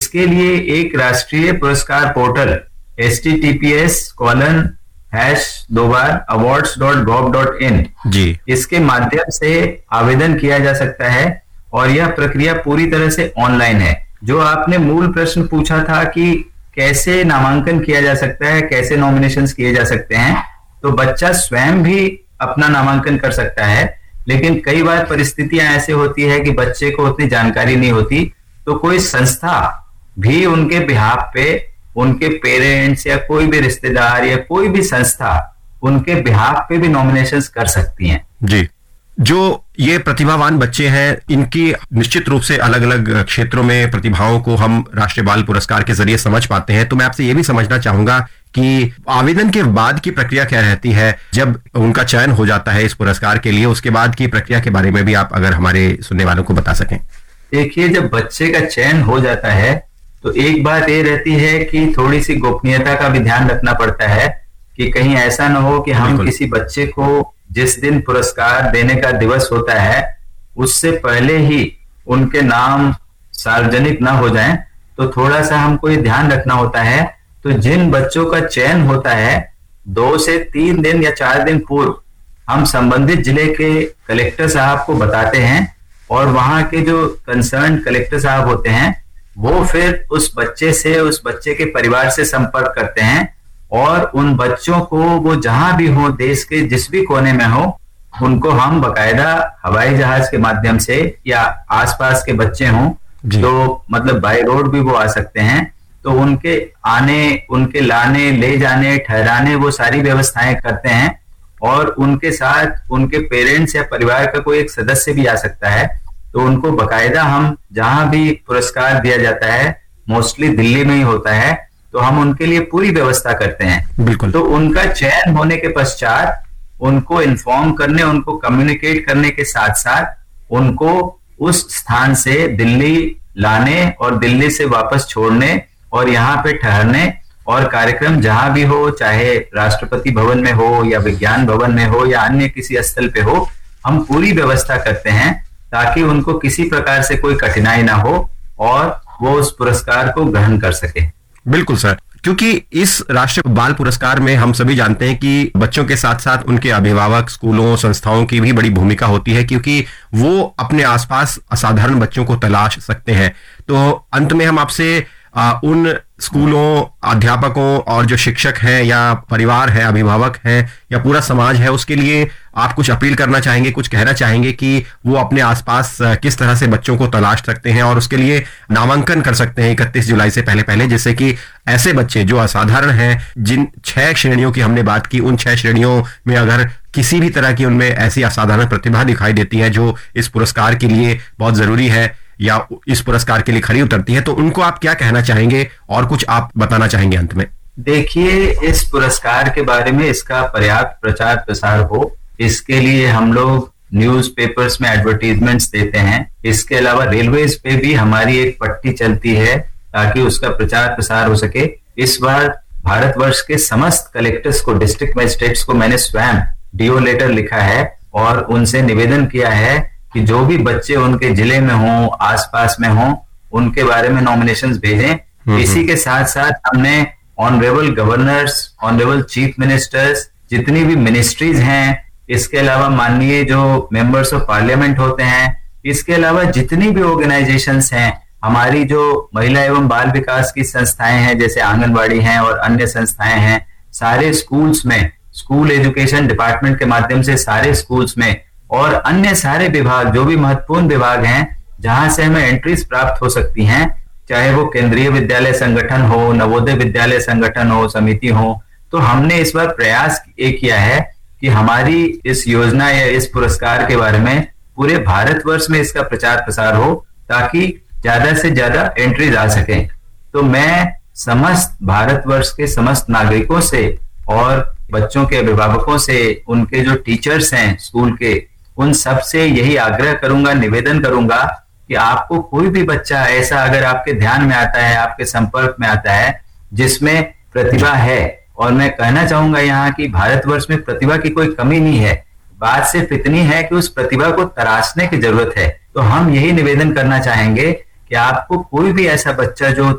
इसके लिए एक राष्ट्रीय पुरस्कार पोर्टल https://awards.gov.in जी, इसके माध्यम से आवेदन किया जा सकता है और यह प्रक्रिया पूरी तरह से ऑनलाइन है। जो आपने मूल प्रश्न पूछा था कि कैसे नामांकन किया जा सकता है, कैसे नॉमिनेशंस किए जा सकते हैं, तो बच्चा स्वयं भी अपना नामांकन कर सकता है, लेकिन कई बार परिस्थितियां ऐसे होती है कि बच्चे को उतनी जानकारी नहीं होती, तो कोई संस्था भी उनके बिहाफ पे, उनके पेरेंट्स या कोई भी रिश्तेदार या कोई भी संस्था उनके बिहाफ पे भी नॉमिनेशंस कर सकती हैं। जी। जो ये प्रतिभावान बच्चे हैं, इनकी निश्चित रूप से अलग अलग क्षेत्रों में प्रतिभाओं को हम राष्ट्रीय बाल पुरस्कार के जरिए समझ पाते हैं। तो मैं आपसे ये भी समझना चाहूंगा कि आवेदन के बाद की प्रक्रिया क्या रहती है जब उनका चयन हो जाता है इस पुरस्कार के लिए, उसके बाद की प्रक्रिया के बारे में भी आप अगर हमारे सुनने वालों को बता सकें। देखिए, जब बच्चे का चयन हो जाता है तो एक बात ये रहती है कि थोड़ी सी गोपनीयता का भी ध्यान रखना पड़ता है कि कहीं ऐसा ना हो कि हम किसी बच्चे को जिस दिन पुरस्कार देने का दिवस होता है उससे पहले ही उनके नाम सार्वजनिक ना हो जाएं, तो थोड़ा सा हमको ये ध्यान रखना होता है। तो जिन बच्चों का चयन होता है 2 से 3 दिन या 4 दिन पूर्व हम संबंधित जिले के कलेक्टर साहब को बताते हैं और वहां के जो कंसर्न कलेक्टर साहब होते हैं वो फिर उस बच्चे से, उस बच्चे के परिवार से संपर्क करते हैं और उन बच्चों को वो जहां भी हो, देश के जिस भी कोने में हो, उनको हम बकायदा हवाई जहाज के माध्यम से या आसपास के बच्चे हों तो मतलब बाय रोड भी वो आ सकते हैं, तो उनके आने, उनके लाने, ले जाने, ठहराने, वो सारी व्यवस्थाएं करते हैं और उनके साथ उनके पेरेंट्स या परिवार का कोई एक सदस्य भी आ सकता है। तो उनको बकायदा हम जहां भी पुरस्कार दिया जाता है, मोस्टली दिल्ली में ही होता है, तो हम उनके लिए पूरी व्यवस्था करते हैं। बिल्कुल। तो उनका चयन होने के पश्चात उनको इन्फॉर्म करने, उनको कम्युनिकेट करने के साथ साथ उनको उस स्थान से दिल्ली लाने और दिल्ली से वापस छोड़ने और यहाँ पे ठहरने और कार्यक्रम जहां भी हो, चाहे राष्ट्रपति भवन में हो या विज्ञान भवन में हो या अन्य किसी स्थल पे हो, हम पूरी व्यवस्था करते हैं ताकि उनको किसी प्रकार से कोई कठिनाई ना हो और वो उस पुरस्कार को ग्रहण कर सके। बिल्कुल सर, क्योंकि इस राष्ट्रीय बाल पुरस्कार में हम सभी जानते हैं कि बच्चों के साथ साथ उनके अभिभावक, स्कूलों, संस्थाओं की भी बड़ी भूमिका होती है, क्योंकि वो अपने आसपास असाधारण बच्चों को तलाश सकते हैं। तो अंत में हम आपसे उन स्कूलों, अध्यापकों और जो शिक्षक हैं या परिवार है, अभिभावक हैं या पूरा समाज है, उसके लिए आप कुछ अपील करना चाहेंगे, कुछ कहना चाहेंगे कि वो अपने आसपास किस तरह से बच्चों को तलाश सकते हैं और उसके लिए नामांकन कर सकते हैं 31 जुलाई से पहले, जिससे कि ऐसे बच्चे जो असाधारण हैं, जिन 6 श्रेणियों की हमने बात की, उन 6 श्रेणियों में अगर किसी भी तरह की उनमें ऐसी असाधारण प्रतिभा दिखाई देती है जो इस पुरस्कार के लिए बहुत जरूरी है या इस पुरस्कार के लिए खरी उतरती है, तो उनको आप क्या कहना चाहेंगे और कुछ आप बताना चाहेंगे अंत में? देखिए, इस पुरस्कार के बारे में इसका पर्याप्त प्रचार प्रसार हो, इसके लिए हम लोग न्यूज़पेपर्स में एडवर्टीजमेंट्स देते हैं। इसके अलावा रेलवेज पे भी हमारी एक पट्टी चलती है ताकि उसका प्रचार प्रसार हो सके। इस बार भारतवर्ष के समस्त कलेक्टर्स को, डिस्ट्रिक्ट मजिस्ट्रेट्स को मैंने स्वयं डीओ लेटर लिखा है और उनसे निवेदन किया है कि जो भी बच्चे उनके जिले में हों, आसपास में हों, उनके बारे में नॉमिनेशंस भेजें। इसी के साथ साथ हमने honourable governors, honourable chief ministers, जितनी भी मिनिस्ट्रीज हैं, इसके अलावा माननीय जो मेंबर्स ऑफ पार्लियामेंट होते हैं, इसके अलावा जितनी भी ऑर्गेनाइजेशंस हैं, हमारी जो महिला एवं बाल विकास की संस्थाएं हैं जैसे आंगनबाड़ी हैं और अन्य संस्थाएं हैं, सारे स्कूल्स में, स्कूल एजुकेशन डिपार्टमेंट के माध्यम से सारे स्कूल्स में और अन्य सारे विभाग, जो भी महत्वपूर्ण विभाग हैं जहां से हमें एंट्रीज प्राप्त हो सकती हैं, चाहे वो केंद्रीय विद्यालय संगठन हो, नवोदय विद्यालय संगठन हो, समिति हो, तो हमने इस बार प्रयास ये किया है कि हमारी इस योजना या इस पुरस्कार के बारे में पूरे भारतवर्ष में इसका प्रचार प्रसार हो ताकि ज्यादा से ज्यादा एंट्रीज आ सकें। तो मैं समस्त भारतवर्ष के समस्त नागरिकों से और बच्चों के अभिभावकों से, उनके जो टीचर्स हैं स्कूल के, उन सब से यही आग्रह करूंगा, निवेदन करूंगा कि आपको कोई भी बच्चा ऐसा अगर आपके ध्यान में आता है, आपके संपर्क में आता है जिसमें प्रतिभा है, और मैं कहना चाहूंगा यहाँ कि भारतवर्ष में प्रतिभा की कोई कमी नहीं है, बात सिर्फ इतनी है कि उस प्रतिभा को तराशने की जरूरत है। तो हम यही निवेदन करना चाहेंगे कि आपको कोई भी ऐसा बच्चा जो